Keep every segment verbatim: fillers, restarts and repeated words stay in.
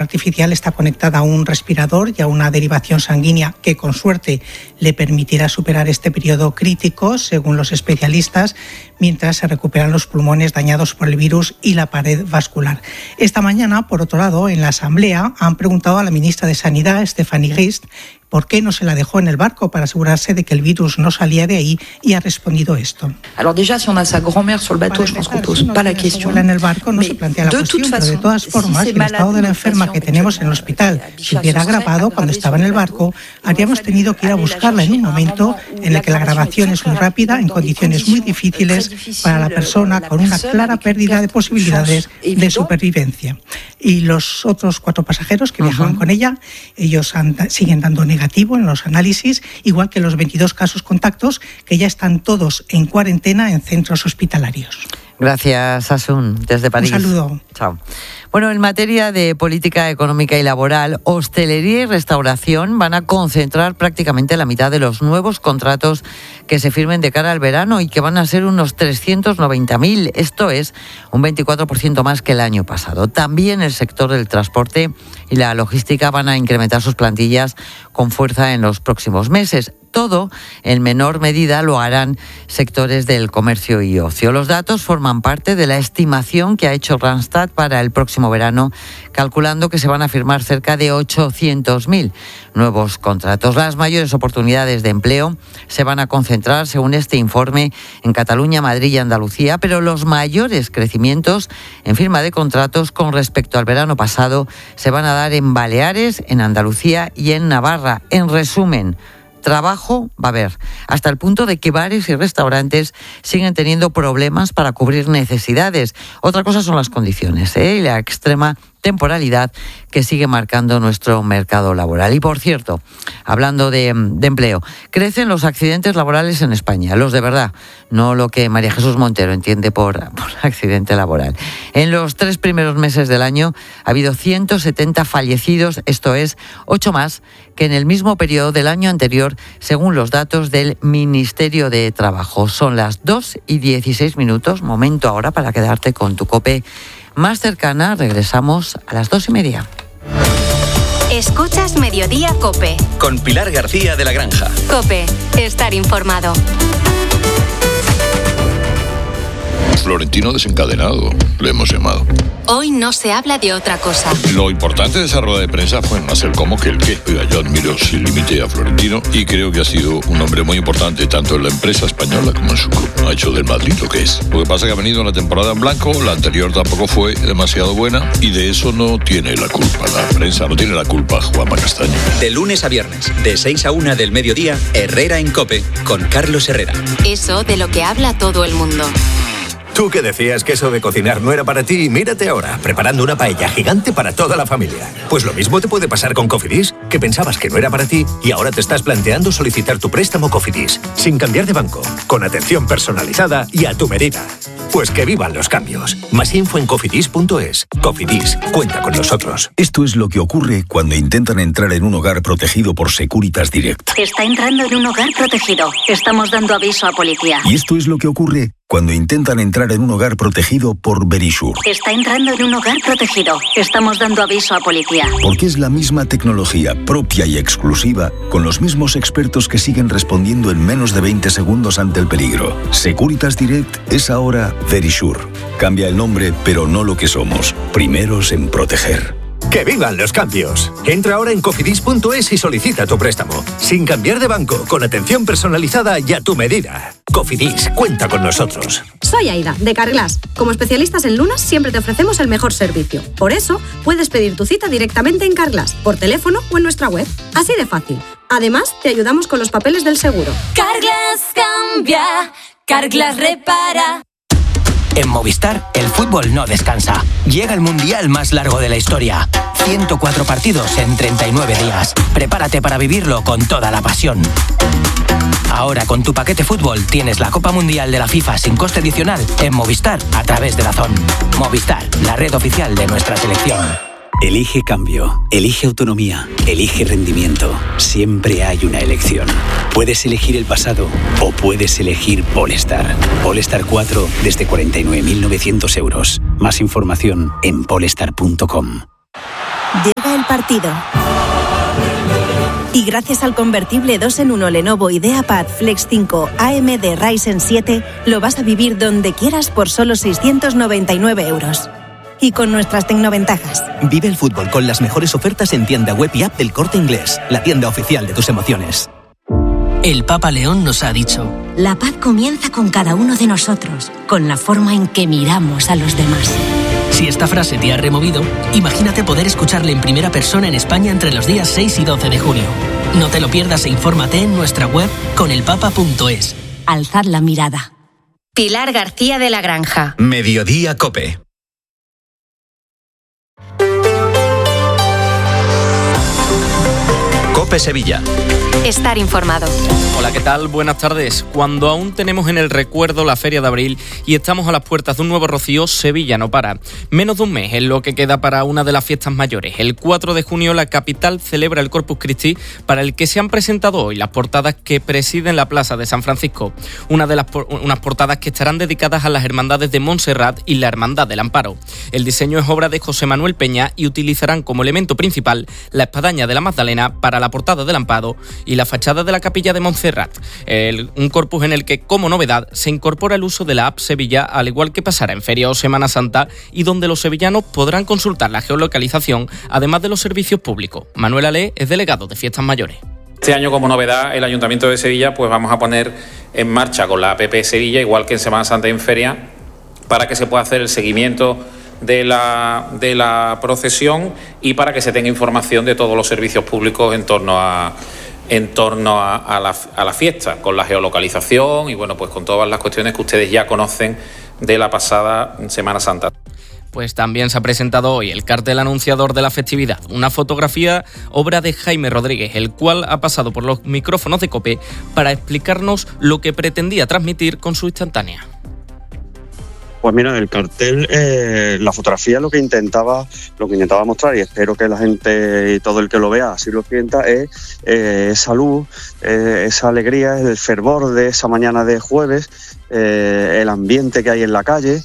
artificial está conectada a un respirador y a una derivación sanguínea que con suerte le permitirá superar este periodo crítico, según los especialistas, mientras se recuperan los pulmones dañados por el virus y la pared vascular. Esta mañana, por otro lado, en la Asamblea han preguntado a la ministra de Sanidad, Stéphanie Rist, por qué no se la dejó en el barco para asegurarse de que el virus no salía de ahí, y ha respondido esto. Alors déjà, si on a sa grand-mère sur le bateau, je pense qu'on pose pas la question. En el barco no se plantea la cuestión, pero de todas formas, el estado de la enferma que tenemos en el hospital, si hubiera agravado cuando estaba en el barco, habríamos tenido que ir a buscarla en un momento en el que la grabación es muy rápida, en condiciones muy difíciles para la persona, con una clara pérdida de posibilidades de supervivencia. Y los otros cuatro pasajeros que viajaban uh-huh. con ella, ellos han, siguen dando negativo en los análisis, igual que los veintidós casos contactos que ya están todos en cuarentena en centros hospitalarios. Gracias, Asun, desde París. Un saludo. Chao. Bueno, en materia de política económica y laboral, hostelería y restauración van a concentrar prácticamente la mitad de los nuevos contratos que se firmen de cara al verano y que van a ser unos trescientos noventa mil. Esto es un veinticuatro por ciento más que el año pasado. También el sector del transporte y la logística van a incrementar sus plantillas con fuerza en los próximos meses. Todo, en menor medida, lo harán sectores del comercio y ocio. Los datos forman parte de la estimación que ha hecho Randstad para el próximo verano, calculando que se van a firmar cerca de ochocientos mil nuevos contratos. Las mayores oportunidades de empleo se van a concentrar, según este informe, en Cataluña, Madrid y Andalucía, pero los mayores crecimientos en firma de contratos con respecto al verano pasado se van a dar en Baleares, en Andalucía y en Navarra. En resumen, trabajo va a haber, hasta el punto de que bares y restaurantes siguen teniendo problemas para cubrir necesidades. Otra cosa son las condiciones, ¿eh? y la extrema temporalidad que sigue marcando nuestro mercado laboral. Y por cierto, hablando de, de empleo, crecen los accidentes laborales en España, los de verdad, no lo que María Jesús Montero entiende por, por accidente laboral. En los tres primeros meses del año ha habido ciento setenta fallecidos, esto es ocho más que en el mismo periodo del año anterior, según los datos del Ministerio de Trabajo. Son las dos y dieciséis minutos, momento ahora para quedarte con tu COPE más cercana. Regresamos a las dos y media. Escuchas Mediodía COPE. Con Pilar García de la Granja. COPE, estar informado. Florentino desencadenado, le hemos llamado. Hoy no se habla de otra cosa. Lo importante de esa rueda de prensa fue más el cómo que el qué. Oiga, yo admiro sin límite a Florentino y creo que ha sido un hombre muy importante tanto en la empresa española como en su club. Ha hecho del Madrid lo que es. Lo que pasa es que ha venido una temporada en blanco, la anterior tampoco fue demasiado buena y de eso no tiene la culpa la prensa, no tiene la culpa Juanma Castaño. De lunes a viernes, de seis a una del mediodía, Herrera en COPE, con Carlos Herrera. Eso de lo que habla todo el mundo. Tú que decías que eso de cocinar no era para ti, mírate ahora, preparando una paella gigante para toda la familia. Pues lo mismo te puede pasar con Cofidis, que pensabas que no era para ti y ahora te estás planteando solicitar tu préstamo Cofidis, sin cambiar de banco, con atención personalizada y a tu medida. Pues que vivan los cambios. Más info en cofidis punto es. Cofidis, cuenta con nosotros. Esto es lo que ocurre cuando intentan entrar en un hogar protegido por Securitas Direct. Está entrando en un hogar protegido. Estamos dando aviso a policía. Y esto es lo que ocurre cuando intentan entrar en un hogar protegido por Verisure. Está entrando en un hogar protegido. Estamos dando aviso a policía. Porque es la misma tecnología propia y exclusiva, con los mismos expertos que siguen respondiendo en menos de veinte segundos ante el peligro. Securitas Direct es ahora Verisure. Cambia el nombre, pero no lo que somos. Primeros en proteger. ¡Que vivan los cambios! Entra ahora en cofidis punto es y solicita tu préstamo. Sin cambiar de banco, con atención personalizada y a tu medida. Cofidis, cuenta con nosotros. Soy Aida, de Carglass. Como especialistas en lunas, siempre te ofrecemos el mejor servicio. Por eso, puedes pedir tu cita directamente en Carglass, por teléfono o en nuestra web. Así de fácil. Además, te ayudamos con los papeles del seguro. Carglass cambia, Carglass repara. En Movistar, el fútbol no descansa. Llega el mundial más largo de la historia. ciento cuatro partidos en treinta y nueve días. Prepárate para vivirlo con toda la pasión. Ahora, con tu paquete fútbol, tienes la Copa Mundial de la FIFA sin coste adicional en Movistar a través de DAZN. Movistar, la red oficial de nuestra selección. Elige cambio, elige autonomía, elige rendimiento. Siempre hay una elección. Puedes elegir el pasado o puedes elegir Polestar. Polestar cuatro desde cuarenta y nueve mil novecientos euros. Más información en polestar punto com. Llega el partido. Y gracias al convertible dos en uno Lenovo IdeaPad Flex cinco A M D Ryzen siete, lo vas a vivir donde quieras por solo seiscientos noventa y nueve euros. Y con nuestras tecnoventajas. Vive el fútbol con las mejores ofertas en tienda web y app del Corte Inglés, la tienda oficial de tus emociones. El Papa León nos ha dicho: la paz comienza con cada uno de nosotros, con la forma en que miramos a los demás. Si esta frase te ha removido, imagínate poder escucharle en primera persona en España entre los días seis y doce de junio. No te lo pierdas e infórmate en nuestra web conelpapa punto es. Alzad la mirada. Pilar García de la Granja. Mediodía COPE. COPE Sevilla. Estar informado. Hola, ¿qué tal? Buenas tardes. Cuando aún tenemos en el recuerdo la Feria de Abril y estamos a las puertas de un nuevo rocío, Sevilla no para. Menos de un mes es lo que queda para una de las fiestas mayores. El cuatro de junio la capital celebra el Corpus Christi, para el que se han presentado hoy las portadas que presiden la Plaza de San Francisco. Una de las por- unas portadas que estarán dedicadas a las hermandades de Montserrat y la Hermandad del Amparo. El diseño es obra de José Manuel Peña y utilizarán como elemento principal la espadaña de la Magdalena para la portada del Amparo y la fachada de la capilla de Montserrat. El, un corpus en el que, como novedad, se incorpora el uso de la app Sevilla, al igual que pasará en Feria o Semana Santa, y donde los sevillanos podrán consultar la geolocalización, además de los servicios públicos. Manuel Alé es delegado de Fiestas Mayores. Este año, como novedad, el Ayuntamiento de Sevilla pues vamos a poner en marcha con la app Sevilla, igual que en Semana Santa y en Feria, para que se pueda hacer el seguimiento de la, de la procesión y para que se tenga información de todos los servicios públicos en torno a en torno a, a, la, a la fiesta, con la geolocalización y bueno, pues con todas las cuestiones que ustedes ya conocen de la pasada Semana Santa. Pues también se ha presentado hoy el cartel anunciador de la festividad, una fotografía obra de Jaime Rodríguez, el cual ha pasado por los micrófonos de COPE para explicarnos lo que pretendía transmitir con su instantánea. Pues mira, el cartel, eh, la fotografía lo que intentaba lo que intentaba mostrar, y espero que la gente y todo el que lo vea así lo sienta, es eh, esa luz, eh, esa alegría, el fervor de esa mañana de jueves, eh, el ambiente que hay en la calle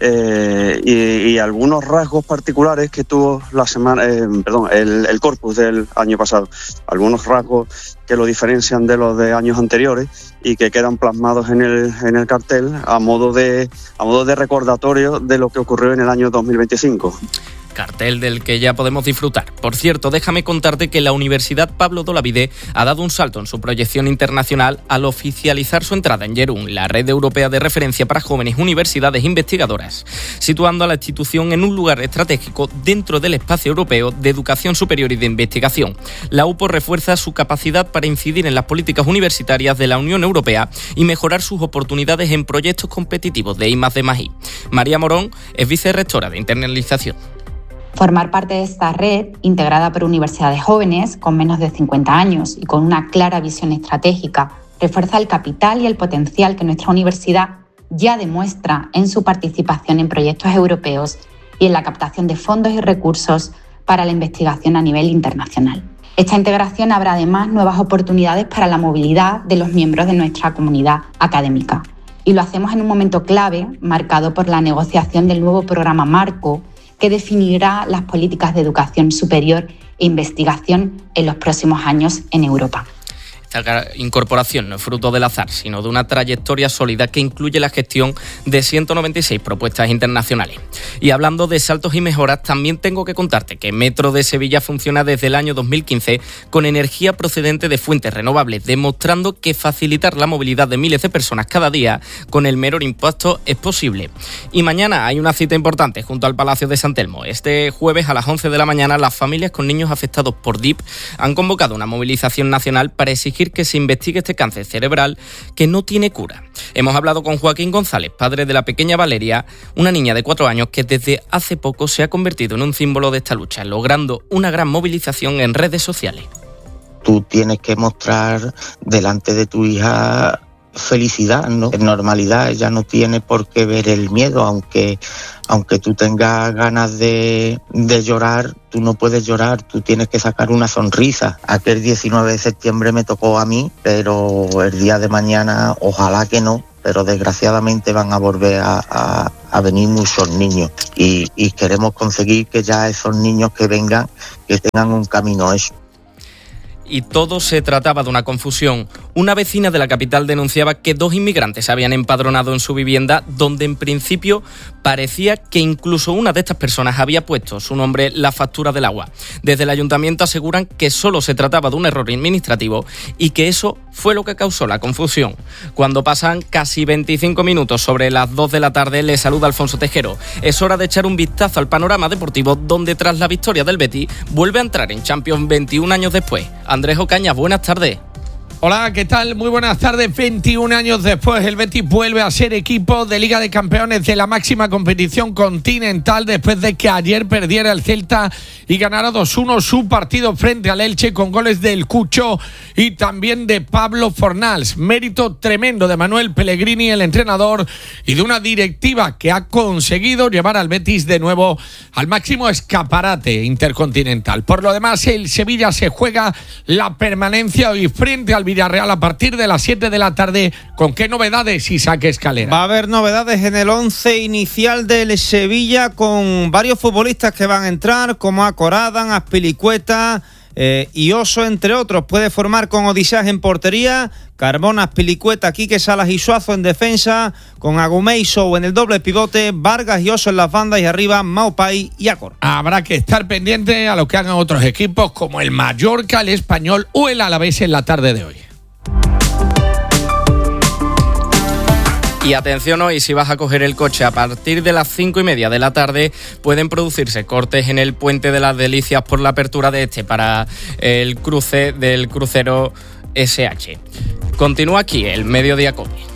eh, y, y algunos rasgos particulares que tuvo la semana, eh, perdón, el, el corpus del año pasado, algunos rasgos que lo diferencian de los de años anteriores y que quedan plasmados en el en el cartel a modo de a modo de recordatorio de lo que ocurrió en el año dos mil veinticinco. Cartel del que ya podemos disfrutar. Por cierto, déjame contarte que la Universidad Pablo de Olavide ha dado un salto en su proyección internacional al oficializar su entrada en Jerún, la red europea de referencia para jóvenes universidades investigadoras, situando a la institución en un lugar estratégico dentro del espacio europeo de educación superior y de investigación. La U P O refuerza su capacidad para incidir en las políticas universitarias de la Unión Europea y mejorar sus oportunidades en proyectos competitivos de I más D más I. María Morón es vicerrectora de internalización. Formar parte de esta red, integrada por universidades jóvenes con menos de cincuenta años y con una clara visión estratégica, refuerza el capital y el potencial que nuestra universidad ya demuestra en su participación en proyectos europeos y en la captación de fondos y recursos para la investigación a nivel internacional. Esta integración abre además nuevas oportunidades para la movilidad de los miembros de nuestra comunidad académica. Y lo hacemos en un momento clave, marcado por la negociación del nuevo programa Marco, que definirá las políticas de educación superior e investigación en los próximos años en Europa. Esta incorporación no es fruto del azar, sino de una trayectoria sólida que incluye la gestión de ciento noventa y seis propuestas internacionales. Y hablando de saltos y mejoras, también tengo que contarte que Metro de Sevilla funciona desde el año dos mil quince con energía procedente de fuentes renovables, demostrando que facilitar la movilidad de miles de personas cada día con el menor impacto es posible. Y mañana hay una cita importante junto al Palacio de San Telmo. Este jueves a las once de la mañana, las familias con niños afectados por D I P han convocado una movilización nacional para exigir que se investigue este cáncer cerebral que no tiene cura. Hemos hablado con Joaquín González, padre de la pequeña Valeria, una niña de cuatro años que desde hace poco se ha convertido en un símbolo de esta lucha, logrando una gran movilización en redes sociales. Tú tienes que mostrar delante de tu hija felicidad, ¿no? En normalidad ella no tiene por qué ver el miedo, aunque aunque tú tengas ganas de, de llorar, tú no puedes llorar, tú tienes que sacar una sonrisa. Aquel diecinueve de septiembre me tocó a mí, pero el día de mañana ojalá que no, pero desgraciadamente van a volver a, a, a venir muchos niños y, y queremos conseguir que ya esos niños que vengan, que tengan un camino hecho. Y todo se trataba de una confusión. Una vecina de la capital denunciaba que dos inmigrantes se habían empadronado en su vivienda, donde en principio parecía que incluso una de estas personas había puesto su nombre en la factura del agua. Desde el ayuntamiento aseguran que solo se trataba de un error administrativo y que eso fue lo que causó la confusión. Cuando pasan casi veinticinco minutos sobre las dos de la tarde, le saluda Alfonso Tejero. Es hora de echar un vistazo al panorama deportivo, donde tras la victoria del Betis vuelve a entrar en Champions veintiún años después. Andrés Ocaña, buenas tardes. Hola, ¿qué tal? Muy buenas tardes. veintiún años después, el Betis vuelve a ser equipo de Liga de Campeones de la máxima competición continental después de que ayer perdiera el Celta y ganara dos uno su partido frente al Elche con goles del Cucho y también de Pablo Fornals. Mérito tremendo de Manuel Pellegrini, el entrenador, y de una directiva que ha conseguido llevar al Betis de nuevo al máximo escaparate intercontinental. Por lo demás, el Sevilla se juega la permanencia hoy frente al Villarreal a partir de las siete de la tarde. ¿Con qué novedades, Isaac Escalera? Va a haber novedades en el once inicial del Sevilla, con varios futbolistas que van a entrar, como Acoradan, Azpilicueta eh, y Oso, entre otros. Puede formar con Odisseas en portería, Carbona, Azpilicueta, Quique Salas y Suazo en defensa, con Agumé y Sou en el doble pivote, Vargas y Oso en las bandas y arriba Maupay y Acor. Habrá que estar pendiente a lo que hagan otros equipos como el Mallorca, el Español o el Alavés en la tarde de hoy. Y atención hoy, si vas a coger el coche a partir de las cinco y media de la tarde, pueden producirse cortes en el Puente de las Delicias por la apertura de este para el cruce del crucero S H. Continúa aquí el Mediodía Cope.